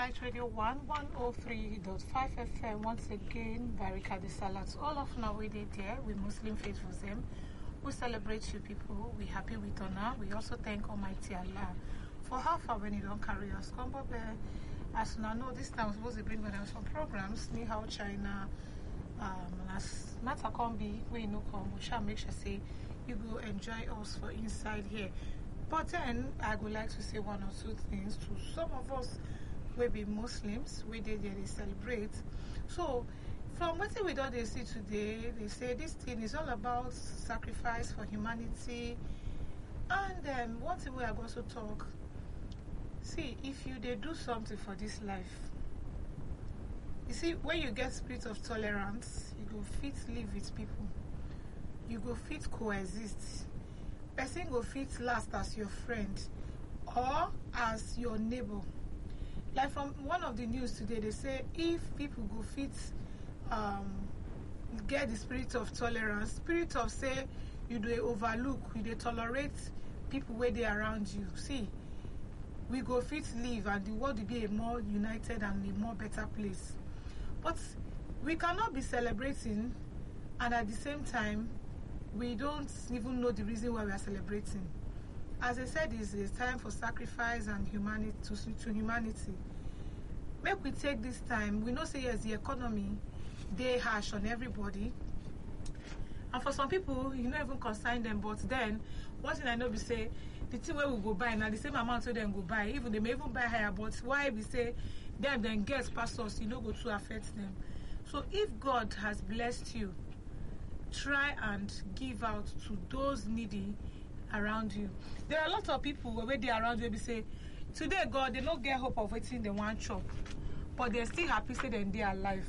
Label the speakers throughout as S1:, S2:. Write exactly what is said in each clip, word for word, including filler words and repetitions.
S1: right, Radio one, one oh three point five F M. Once again, Barika de Salat. All of now we did there, we Muslim faithful them. We celebrate you people. We happy with honor. We also thank Almighty Allah for how far when you don't carry us. Come back there. As now know, this time we're supposed to bring them some programs. Ni how China, um, as matter can be, we know come. We shall make sure say you go enjoy us for inside here. But then I would like to say one or two things to some of us. We be Muslims, we did they celebrate. So from what we don't they see today, they say this thing is all about sacrifice for humanity. And um, one thing we are going to talk. See, if you they do something for this life, you see, when you get spirit of tolerance, you go fit live with people. You go fit coexist. Person go fit last as your friend or as your neighbor. Like from one of the news today, they say if people go fit um, get the spirit of tolerance, spirit of say you do overlook, you do tolerate people where they around you. See, we go fit live and the world will be a more united and a more better place. But we cannot be celebrating and at the same time we don't even know the reason why we are celebrating. As I said, it's a time for sacrifice and humanity to, to humanity. Make we take this time. We know say yes, the economy they harsh on everybody. And for some people, you not even consign them, but then one thing I know we say the thing where we go buy now the same amount so then go buy. Even they may even buy higher, but why we say them then get past us, you know go to affect them. So if God has blessed you, try and give out to those needy around you. There are a lot of people where they around you, we say, today God, they don't get hope of waiting the one chop, but they're still happy say that they are alive.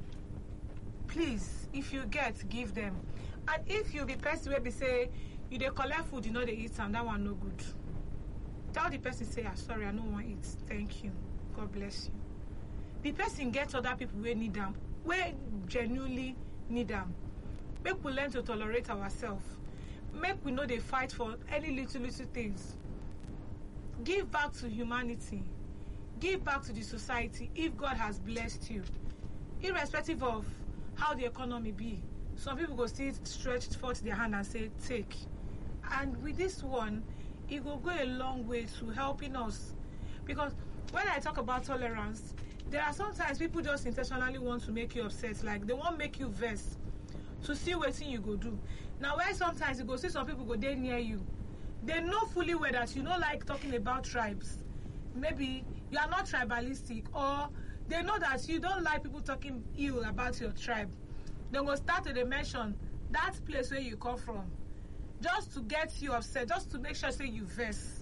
S1: Please, if you get, give them. And if you be person where we say, you they collect food, you know they eat some, that one no good. Tell the person, say, ah, sorry, I don't want to eat. Thank you. God bless you. The person gets other people where need them, where genuinely need them. Make we learn to tolerate ourselves. Make we know they fight for any little little things. Give back to humanity. Give back to the society if God has blessed you. Irrespective of how the economy be. Some people go still stretch forth their hand and say, take. And with this one, it will go a long way to helping us. Because when I talk about tolerance, there are sometimes people just intentionally want to make you upset. Like they won't make you vex. To see what thing you go do. Now where sometimes you go see some people go there near you. They know fully well that you don't like talking about tribes. Maybe you are not tribalistic, or they know that you don't like people talking ill about your tribe. They will start to mention that place where you come from. Just to get you upset, just to make sure say you vex.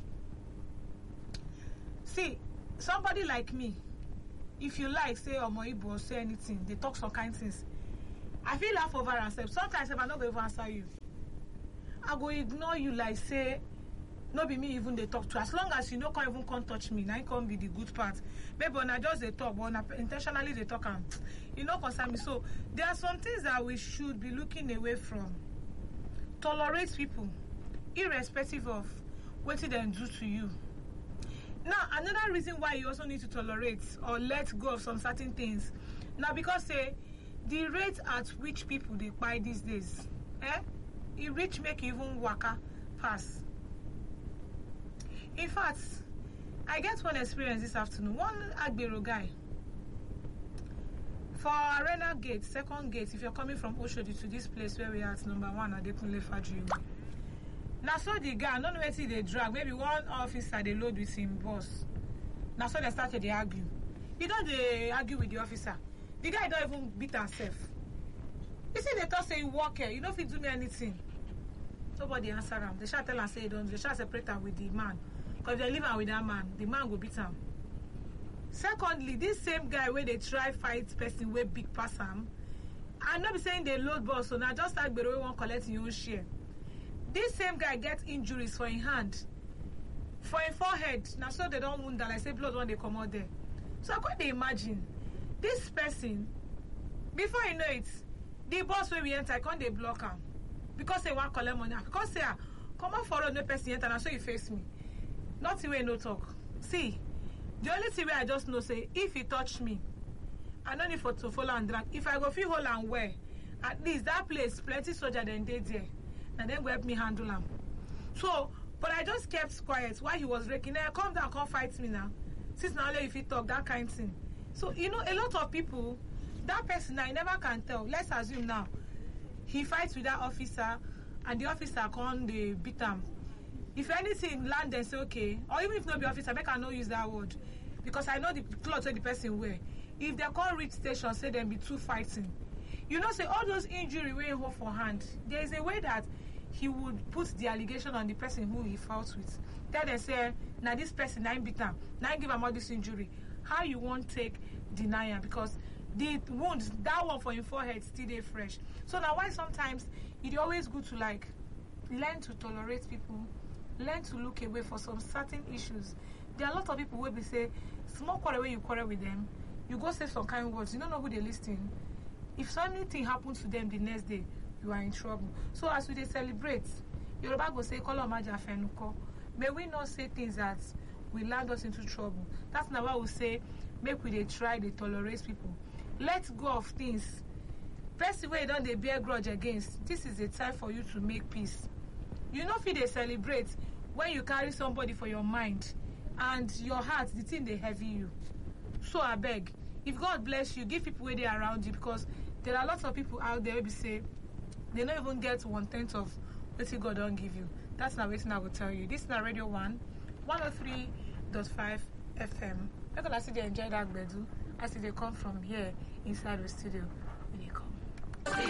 S1: See, somebody like me, if you like say Omo Igbo or say anything, they talk some kind of things. I feel laugh over and say, sometimes if I not going to answer you, I go ignore you like say, no be me even they talk to. As long as you know can't even can't touch me, now it can't be the good part. Maybe when I just they talk, but when intentionally they talk, and you know concern me. So there are some things that we should be looking away from. Tolerate people, irrespective of what they do to you. Now another reason why you also need to tolerate or let go of some certain things. Now because say the rate at which people they buy these days, eh? It reach make even waka pass. In fact, I get one experience this afternoon. One Agbero guy for Arena Gate, second gate. If you're coming from Oshodi to this place where we are at number one at Adekunle Fajri. Now so the guy, not where they drag. Maybe one officer they load with him boss. Now so they started they argue. You know they argue with the officer. The guy don't even beat himself. You see, they thought say you walk here, you don't fit do me anything. Nobody answer him. They shall tell and say you don't. They shall separate him with the man. Because they live with that man, the man will beat him. Secondly, this same guy where they try fight person where big pass him, I'm not saying they load boss, so now just like Beroe won't collect your own share. This same guy gets injuries for his hand, for his forehead. Now so they don't wound that like say blood when they come out there. So I can't imagine this person, before you know it, the boss where we enter, I can't they block him. Because they want collect money. Because they are come on for no person enter and so you face me. Not the way no talk. See, The only thing where I just know say if he touch me, I no need for to follow and drag. If I go feel hold and wear, at least that place plenty soldier then dey there. And then go help me handle him. So, but I just kept quiet while he was raking. Now come down, come fight me now. Since now if he talk that kind of thing. So you know a lot of people, that person I never can tell. Let's assume now he fights with that officer and the officer come they beat him. If anything land and say okay, or even if not be officer, make I not use that word. Because I know the clothes where the person wear. If they can't reach station, say them be two fighting. You know, say all those injury where you hold for hand, there is a way that he would put the allegation on the person who he fought with. Then they say, now this person nine beat him, nine give him all this injury. How you won't take deny him? Because the wounds, that one for your forehead still they fresh. So now why sometimes it's always good to like learn to tolerate people, learn to look away for some certain issues. There are a lot of people where we say, small quarrel when you quarrel with them, you go say some kind of words, you don't know who they're listening. If something happens to them the next day, you are in trouble. So as we they celebrate, Yoruba go say, Kolo Maja Fenuko. May we not say things that will land us into trouble. That's not why we say, make we they try, they tolerate people. Let go of things. First way don't they bear grudge against. This is the time for you to make peace. You know if they celebrate when you carry somebody for your mind and your heart, the thing they heavy you. So I beg, if God bless you, give people where they are around you, because there are lots of people out there who say they don't even get one tenth of what God don't give you. That's not what I will tell you. This is not Radio One, one oh three point five F M. I'm gonna see they enjoy that bedu as they come from here inside the studio when they come.